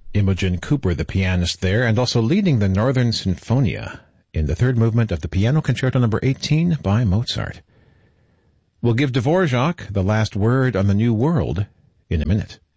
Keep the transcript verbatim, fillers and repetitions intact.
Imogen Cooper, the pianist there, and also leading the Northern Sinfonia in the third movement of the Piano Concerto number eighteen by Mozart. We'll give Dvorak the last word on the New World in a minute.